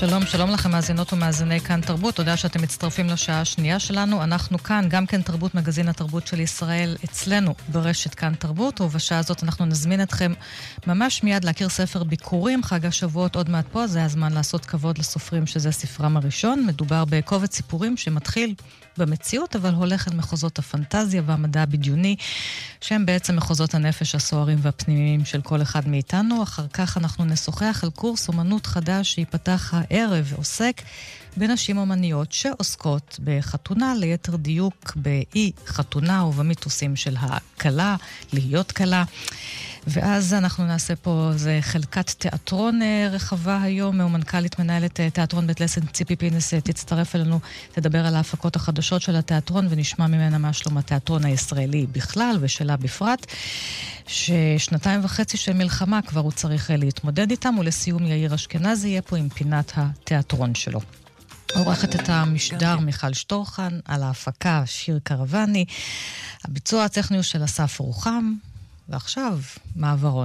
שלום, שלום לכם מאזינות ומאזיני כאן תרבות, תודה שאתם מצטרפים לשעה השנייה שלנו. אנחנו כאן, גם כן תרבות, מגזין התרבות של ישראל, אצלנו ברשת כאן תרבות, ובשעה הזאת אנחנו נזמין אתכם ממש מיד להכיר ספר ביקורים, חג השבועות עוד מעט פה, זה הזמן לעשות כבוד לסופרים שזה ספרם הראשון. מדובר בקובץ סיפורים שמתחיל במציאות, אבל הולך אל מחוזות הפנטזיה והמדע הבדיוני, שהם בעצם מחוזות הנפש הסוערים והפנימיים של כל אחד מאיתנו. אחר כך אנחנו נשוחח על קורס אומנות חדש שיפתח הערב, ועוסק בנשים אומניות שעוסקות בחתונה, ליתר דיוק באי חתונה ובמיתוסים של הקלה, להיות קלה. ואז אנחנו נעשה פה, זה חלקת תיאטרון רחבה היום, ומנכ"לית מנהלת תיאטרון בית לסין ציפי פינס תצטרף אלינו, תדבר על ההפקות החדשות של התיאטרון, ונשמע ממנה מה שלום התיאטרון הישראלי בכלל ושלה בפרט, ששנתיים וחצי של מלחמה כבר הוא צריך להתמודד איתם, ולסיום יאיר אשכנזי יהיה פה עם פינת התיאטרון שלו. עורכת את המשדר מיכל שטורחן, על ההפקה שיר קרבני, הביצוע הטכני של אסף רוחם, ועכשיו מעברון.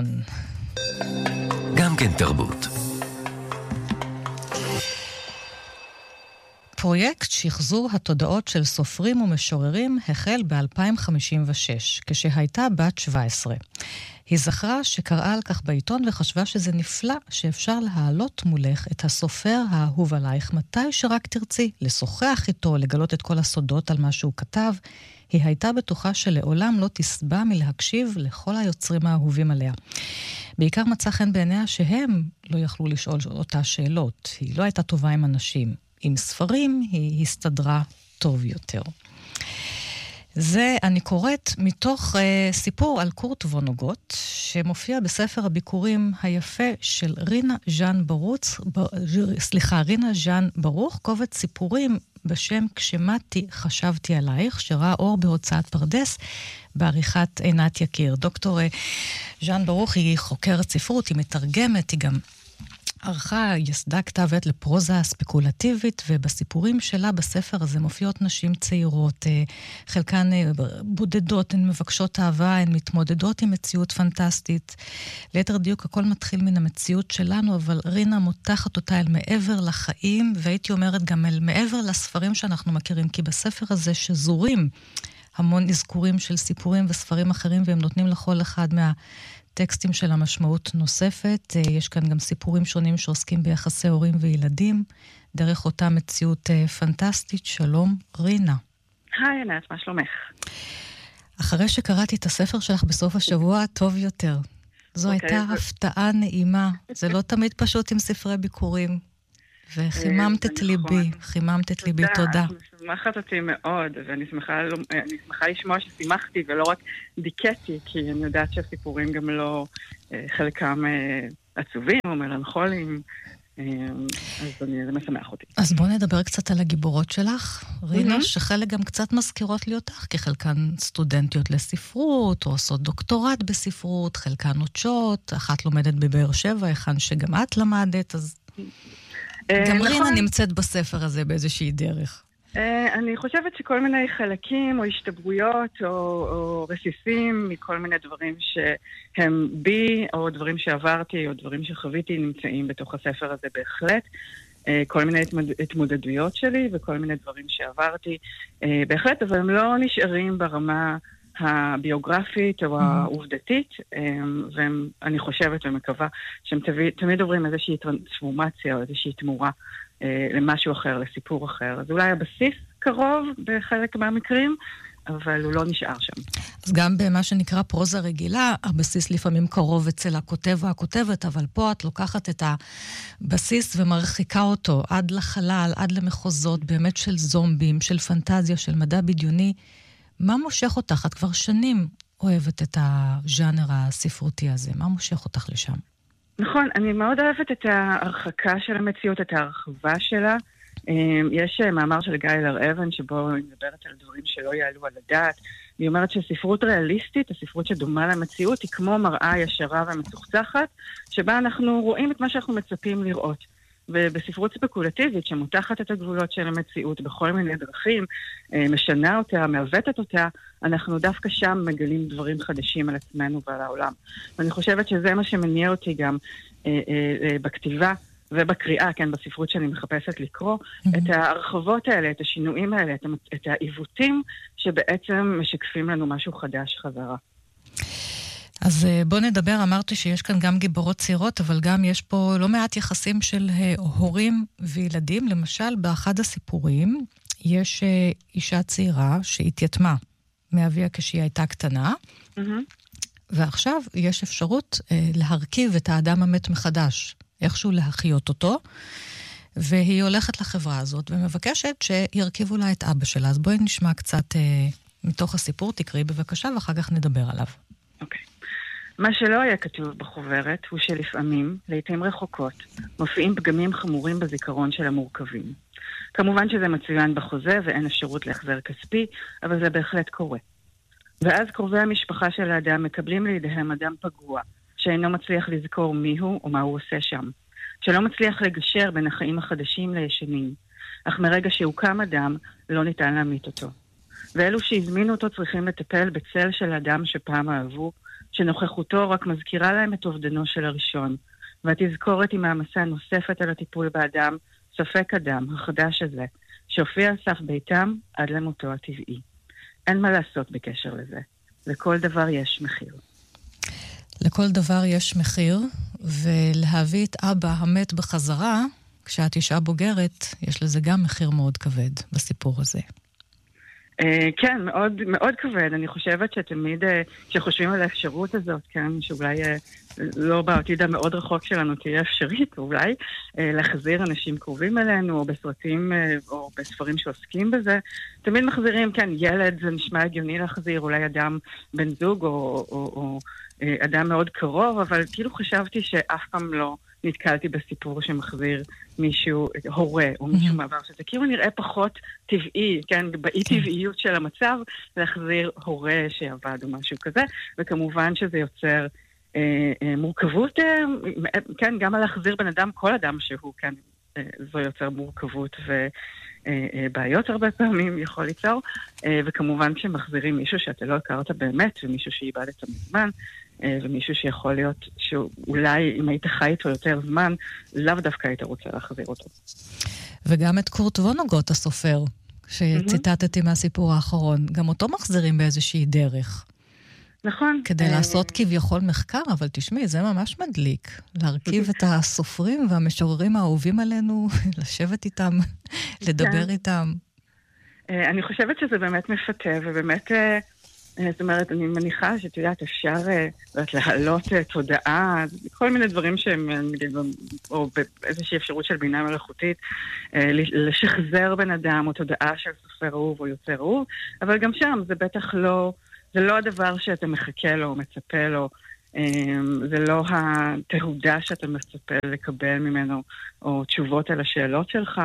גם כן תרבות. פרויקט שחזור התודעות של סופרים ומשוררים החל ב-2056, כשהייתה בת 17. היא זכרה שקראה על כך בעיתון וחשבה שזה נפלא שאפשר להעלות מולך את הסופר האהוב עלייך מתי שרק תרצי, לשוחח איתו, לגלות את כל הסודות על מה שהוא כתב. היא הייתה בטוחה שלעולם לא תסבע מלהקשיב לכל היוצרים האהובים עליה. בעיקר מצא חן בעיניה שהם לא יכלו לשאול אותה שאלות. היא לא הייתה טובה עם אנשים. עם ספרים היא הסתדרה טוב יותר. זה אני קוראת מתוך סיפור על קורט וונוגוט, שמופיע בספר הביקורים היפה של רינה ז'אן ברוך, קובץ סיפורים בשם כשמתי חשבתי עלייך, שראה אור בהוצאת פרדס בעריכת עינת יקיר. דוקטור ז'אן ברוך היא חוקרת ספרות, היא מתרגמת, היא גם ערכה, יסדה כתב עת לפרוזה ספקולטיבית, ובסיפורים שלה בספר הזה מופיעות נשים צעירות, חלקן בודדות, הן מבקשות אהבה, הן מתמודדות עם מציאות פנטסטית. ליתר דיוק, הכל מתחיל מן המציאות שלנו, אבל רינה מותחת אותה אל מעבר לחיים, והייתי אומרת גם אל מעבר לספרים שאנחנו מכירים, כי בספר הזה שזורים המון אזכורים של סיפורים וספרים אחרים, והם נותנים לכל אחד טקסטים של המשמעות נוספת. יש כאן גם סיפורים שונים שעוסקים ביחסי הורים וילדים, דרך אותה מציאות פנטסטית. שלום, רינה. היי, ענת, מה שלומך? אחרי שקראתי את הספר שלך בסוף השבוע, טוב יותר. זו הייתה הפתעה נעימה. זה לא תמיד פשוט עם ספרי ביקורים. וחיממת את ליבי, חיממת את ליבי, תודה. את שמחת אותי מאוד, ואני שמחה לשמוע ששימחתי ולא רק דיכאתי, כי אני יודעת שהסיפורים גם לא חלקם עצובים או מלנכוליים, אז זה משמח אותי. אז בוא נדבר קצת על הגיבורות שלך, רינה, שחלק גם קצת מזכירות לי אותך, כי חלקן סטודנטיות לספרות, או עושות דוקטורט בספרות, חלקן נוטשות, אחת לומדת בבאר שבע, היכן שגם את למדת, אז גם רינה נמצאת בספר הזה באיזושהי דרך. אני חושבת שכל מיני חלקים או השתברויות או רסיסים מכל מיני דברים שהם בי או דברים שעברתי או דברים שחוויתי נמצאים בתוך הספר הזה בהחלט. כל מיני התמודדויות שלי וכל מיני דברים שעברתי בהחלט, אבל הם לא נשארים ברמה הביוגרפית או העובדתית, ואני חושבת ומקווה שהם תמיד עוברים איזושהי טרנספורמציה או איזושהי תמורה למשהו אחר, לסיפור אחר. אז אולי הבסיס קרוב בחלק מהמקרים, אבל הוא לא נשאר שם. אז גם במה שנקרא פרוזה רגילה, הבסיס לפעמים קרוב אצל הכותב או הכותבת, אבל פה את לוקחת את הבסיס ומרחיקה אותו עד לחלל, עד למחוזות באמת של זומבים, של פנטזיה, של מדע בדיוני. מה מושך אותך? את כבר שנים אוהבת את הז'אנר הספרותי הזה. מה מושך אותך לשם? נכון, אני מאוד אוהבת את ההרחקה של המציאות, את ההרחבה שלה. יש מאמר של גיא הר-אבן שבו היא מדברת על דברים שלא יעלו על הדעת. היא אומרת שספרות ריאליסטית, הספרות שדומה למציאות, היא כמו מראה ישרה ומצוחצחת, שבה אנחנו רואים את מה שאנחנו מצפים לראות. ובספרות ספקולטיבית שמותחת את הגבולות של המציאות בכל מיני דרכים, משנה אותה, מעוותת אותה, אנחנו דווקא שם מגלים דברים חדשים על עצמנו ועל העולם. ואני חושבת שזה מה שמניע אותי גם בכתיבה ובקריאה, כן, בספרות שאני מחפשת לקרוא, את ההרחבות האלה, את השינויים האלה, את העיוותים שבעצם משקפים לנו משהו חדש חזרה. אז בוא נדבר, אמרתי שיש כאן גם גיבורות צעירות, אבל גם יש פה לא מעט יחסים של הורים וילדים. למשל, באחד הסיפורים יש אישה צעירה שהתייתמה מאביה כשהיא הייתה קטנה, ועכשיו יש אפשרות להרכיב את האדם המת מחדש, איכשהו להחיות אותו, והיא הולכת לחברה הזאת ומבקשת שירכיבו לה את אבא שלה. אז בואי נשמע קצת מתוך הסיפור, תקראי בבקשה, ואחר כך נדבר עליו. אוקיי. מה שלא היה כתוב בחוברת הוא שלפעמים, לעתים רחוקות, מופיעים פגמים חמורים בזיכרון של המורכבים. כמובן שזה מצוין בחוזה ואין אפשרות להחזר כספי, אבל זה בהחלט קורה. ואז קרובי המשפחה של האדם מקבלים לידיהם אדם פגוע, שאינו מצליח לזכור מיהו או מה הוא עושה שם, שלא מצליח לגשר בין החיים החדשים לישנים, אך מרגע שהוקם אדם לא ניתן להמית אותו. ואלו שהזמינו אותו צריכים לטפל בצל של אדם שפעם אהבו, שנוכחותו רק מזכירה להם את אובדנו של הראשון, והתזכורת היא מעמסה נוספת על הטיפול באדם, ספק אדם, החדש הזה, שהופיע על סף ביתם עד למותו הטבעי. אין מה לעשות בקשר לזה. לכל דבר יש מחיר. לכל דבר יש מחיר, ולהביא את אבא המת בחזרה, כשאת אישה בוגרת, יש לזה גם מחיר מאוד כבד בסיפור הזה. כן, מאוד, מאוד כבד. אני חושבת שתמיד, כשחושבים על האפשרות הזאת, כן, שאולי לא בעתיד המאוד רחוק שלנו תהיה אפשרית, אולי להחזיר אנשים קרובים אלינו, או בסרטים, או בספרים שעוסקים בזה, תמיד מחזירים, כן, ילד זה נשמע הגיוני להחזיר, אולי אדם בן זוג, או אדם מאוד קרוב, אבל כאילו חשבתי שאף פעם לא נתקלתי בסיפור שמחזיר מישהו, הורה או מישהו מעבר, שזה כאילו נראה פחות טבעי, כן, באי טבעיות של המצב, להחזיר הורה שעבד או משהו כזה, וכמובן שזה יוצר מורכבות, כן, גם על להחזיר בן אדם, כל אדם שהוא, כן, זו יוצר מורכבות ובעיות הרבה פעמים יכול ליצור, וכמובן כשמחזירים מישהו שאתה לא הכרת באמת, ומישהו שאיבדת מזמן, ומישהו שיכול להיות שאולי אם היית חי איתו יותר זמן, לאו דווקא היית רוצה להחזיר אותו. וגם את קורט וונגוט הסופר, שציטטתי מהסיפור האחרון, גם אותו מחזירים באיזושהי דרך. נכון. כדי לעשות כביכול מחקר, אבל תשמעי, זה ממש מדליק. להרכיב את הסופרים והמשוררים האהובים עלינו, לשבת איתם, לדבר איתם. אני חושבת שזה באמת מפתה, ובאמת, זאת אומרת, אני מניחה שאת יודעת, אפשר להעלות תודעה, כל מיני דברים שהם, או באיזושהי אפשרות של בינה מלאכותית, לשחזר בן אדם, או תודעה של סופר אהוב או יוצר אהוב, אבל גם שם זה בטח לא, זה לא הדבר שאתה מחכה לו או מצפה לו, זה לא התהודה שאתה מצפה לקבל ממנו, או תשובות על השאלות שלך,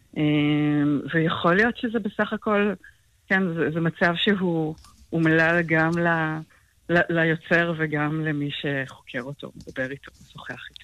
ויכול להיות שזה בסך הכל, כן, זה מצב שהוא מלא גם ליוצר וגם למי שחוקר אותו, מדבר איתו, משוחח איתו.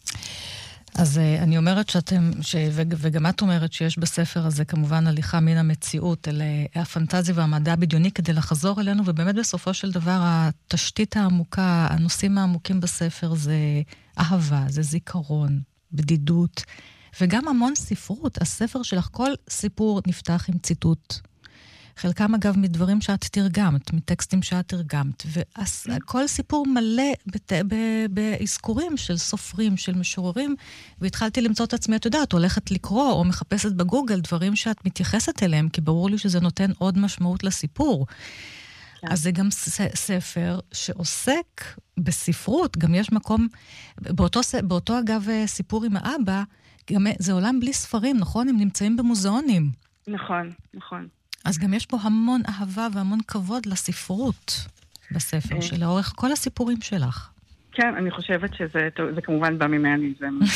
אז אני אומרת וגם את אומרת שיש בספר הזה כמובן הליכה מן המציאות אל הפנטזיה והמדע בדיוני כדי לחזור אלינו, ובאמת בסופו של דבר התשתית העמוקה, הנושאים העמוקים בספר זה אהבה, זה זיכרון, בדידות, וגם המון ספרות. הספר שלך, כל סיפור נפתח עם ציטוט. חלקם אגב מדברים שאת תרגמת, מטקסטים שאת תרגמת, וכל סיפור מלא באזכורים של סופרים, של משוררים, והתחלתי למצוא את עצמי, את יודעת, הולכת לקרוא או מחפשת בגוגל דברים שאת מתייחסת אליהם, כי ברור לי שזה נותן עוד משמעות לסיפור. אז זה גם ספר שעוסק בספרות, גם יש מקום, באותו אגב סיפור עם האבא, גם זה עולם בלי ספרים, נכון? הם נמצאים במוזיאונים. נכון, נכון. אז גם יש פה המון אהבה והמון כבוד לספרות בספר, שלאורך כל הסיפורים שלך. כן, אני חושבת שזה כמובן בא ממני, זה מה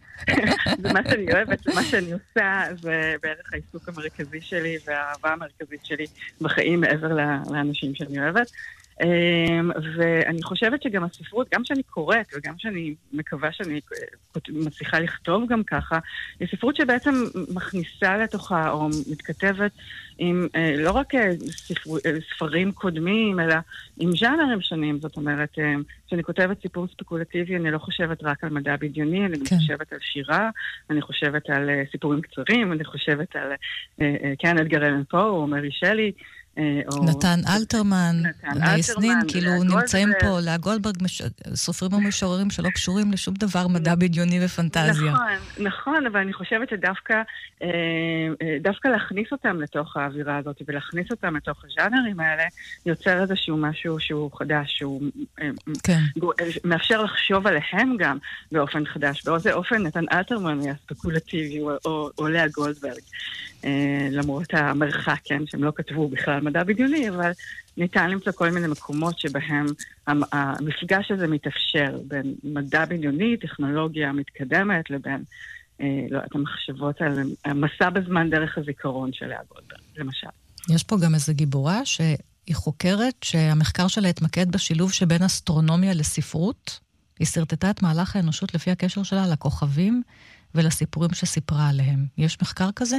שאני אוהבת, זה מה שאני עושה, זה בערך העיסוק המרכזי שלי והאהבה המרכזית שלי בחיים מעבר לאנשים שאני אוהבת. ואני חושבת שגם הספרות, גם שאני קוראת וגם שאני מקווה שאני מצליחה לכתוב גם ככה, היא ספרות שבעצם מכניסה לתוכה או מתכתבת עם לא רק ספרים קודמים, אלא עם ז'אנרים שונים. זאת אומרת, כשאני כותבת סיפור ספקולטיבי, אני לא חושבת רק על מדע בדיוני, אני גם חושבת על שירה, אני חושבת על סיפורים קצרים, אני חושבת על אדגר אלן פו או מרי שלי, נתן אלתרמן, מייסנין, כאילו נמצאים פה, לאה גולדברג, סופרים ומשוררים שלא קשורים לשום דבר מדע בדיוני ופנטזיה. נכון, אבל אני חושבת שדווקא להכניס אותם לתוך האווירה הזאת, ולהכניס אותם לתוך הז'אנרים האלה, יוצר איזשהו משהו שהוא חדש, שהוא מאפשר לחשוב עליהם גם באופן חדש. באיזה אופן נתן אלתרמן היה ספקולטיבי, או לאה גולדברג. למרות המרחק, כן, שהם לא כתבו בכלל מדע בדיוני, אבל ניתן למצוא כל מיני מקומות שבהם המפגש הזה מתאפשר בין מדע בדיוני, טכנולוגיה מתקדמת, לבין את המחשבות על המסע בזמן דרך הזיכרון של לאה גולדברג, למשל. יש פה גם איזו גיבורה שהיא חוקרת שהמחקר שלה התמקד בשילוב שבין אסטרונומיה לספרות. היא סרטטה את מהלך האנושות לפי הקשר שלה לכוכבים ולסיפורים שסיפרה עליהם. יש מחקר כזה?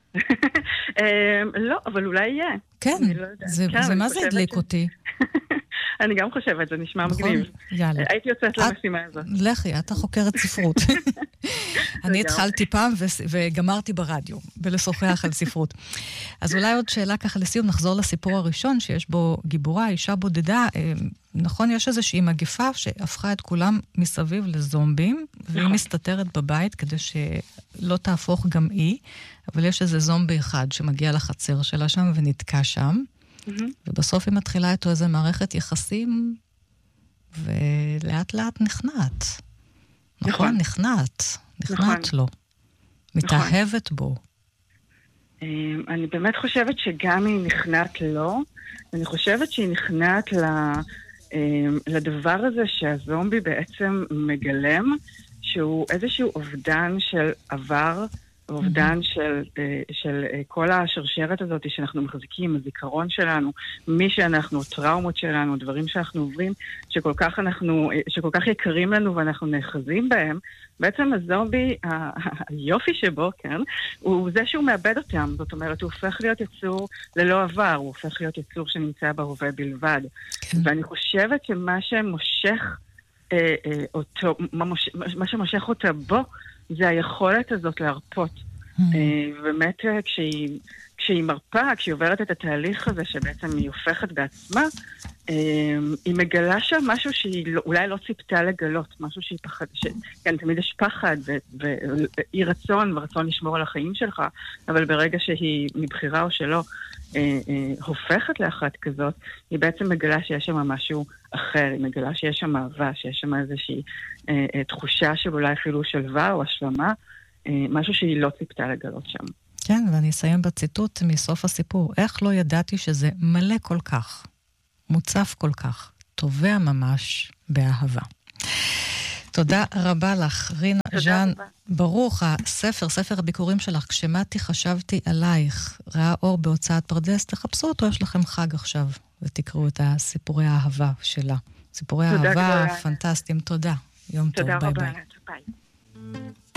לא, אבל אולי יהיה. כן, זה מה זה הדליק אותי? אני גם חושבת, זה נשמע מגניב. יאללה. הייתי יוצאת למשימה הזאת. לכי, אתה חוקרת ספרות. אני התחלתי פעם וגמרתי ברדיו, בלשוחח על ספרות. אז אולי עוד שאלה ככה לסיום, נחזור לסיפור הראשון, שיש בו גיבורה, אישה בודדה. נכון, יש איזושהי מגפה שהפכה את כולם מסביב לזומבים, והיא מסתתרת בבית כדי שלא תהפוך גם היא, אבל יש איזה זומבי אחד שמגיע לחצר שלה שם ונתקע שם, ובסוף היא מתחילה איתו איזו מערכת יחסים, ולאט לאט נכנעת. נכון, נכנעת לו. מתאהבת בו. אני באמת חושבת שגם היא נכנעת לו, אני חושבת שהיא נכנעת לדבר הזה שהזומבי בעצם מגלם, שהוא איזשהו אובדן של עבר, אובדן של כל השרשרת הזאת שאנחנו מחזיקים, הזיכרון שלנו, מי שאנחנו, טראומות שלנו, דברים שאנחנו עוברים, שכל כך יקרים לנו ואנחנו נאחזים בהם. בעצם הזומבי, היופי שבו, כן, הוא זה שהוא מאבד אותם. זאת אומרת, הוא הופך להיות יצור ללא עבר, הוא הופך להיות יצור שנמצא בהווה בלבד. כן. ואני חושבת שמה שמושך אותו, מה שמושך אותה בו, זה היכולת הזאת להרפות. באמת, כשהיא מרפה, כשהיא עוברת את התהליך הזה, שבעצם היא הופכת בעצמה, היא מגלה שם משהו שהיא אולי לא ציפתה לגלות, משהו שהיא פחד, כן, תמיד יש פחד ואי רצון ורצון לשמור על החיים שלך, אבל ברגע שהיא מבחירה או שלא הופכת לאחת כזאת, היא בעצם מגלה שיש שם משהו אחר, היא מגלה שיש שם אהבה, שיש שם איזושהי תחושה של אולי אפילו שלווה או השלמה, משהו שהיא לא ציפתה לגלות שם. כן, ואני אסיים בציטוט מסוף הסיפור. איך לא ידעתי שזה מלא כל כך, מוצף כל כך, טובע ממש באהבה. תודה רבה לך, רינה ז'אן ברוך. ספר הביקורים שלך, כשמתי חשבתי עלייך, ראה אור בהוצאת פרדס, תחפשו אותו, יש לכם חג עכשיו, ותקראו את סיפורי האהבה שלה. סיפורי האהבה פנטסטיים, תודה. יום טוב, ביי ביי.